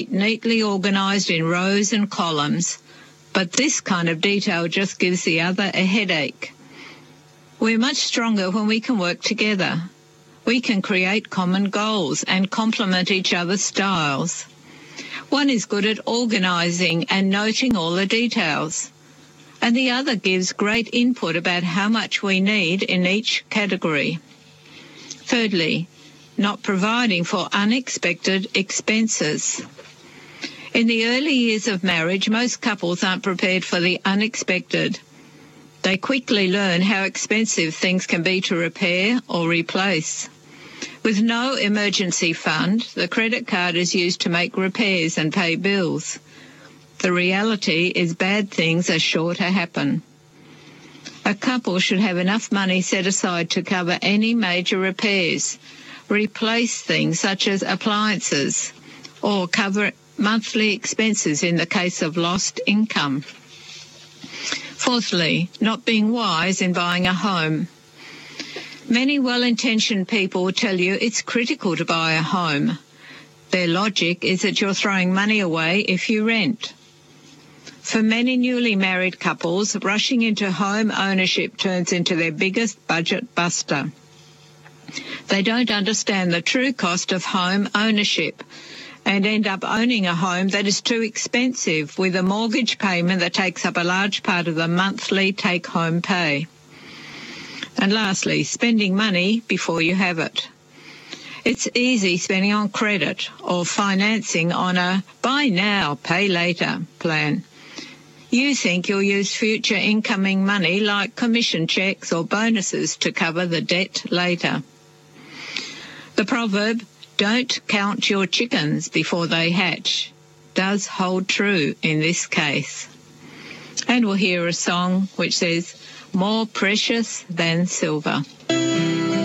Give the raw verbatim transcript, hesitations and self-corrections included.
neatly organised in rows and columns, but this kind of detail just gives the other a headache. We're much stronger when we can work together. We can create common goals and complement each other's styles. One is good at organising and noting all the details, and the other gives great input about how much we need in each category. Thirdly, not providing for unexpected expenses. In the early years of marriage, most couples aren't prepared for the unexpected. They quickly learn how expensive things can be to repair or replace. With no emergency fund, the credit card is used to make repairs and pay bills. The reality is bad things are sure to happen. A couple should have enough money set aside to cover any major repairs, replace things such as appliances, or cover monthly expenses in the case of lost income. Fourthly, not being wise in buying a home. Many well-intentioned people will tell you it's critical to buy a home. Their logic is that you're throwing money away if you rent. For many newly married couples, rushing into home ownership turns into their biggest budget buster. They don't understand the true cost of home ownership and end up owning a home that is too expensive, with a mortgage payment that takes up a large part of the monthly take-home pay. And lastly, spending money before you have it. It's easy spending on credit or financing on a buy now, pay later plan. You think you'll use future incoming money like commission checks or bonuses to cover the debt later. The proverb, "Don't count your chickens before they hatch," does hold true in this case. And we'll hear a song which says, "More precious than silver."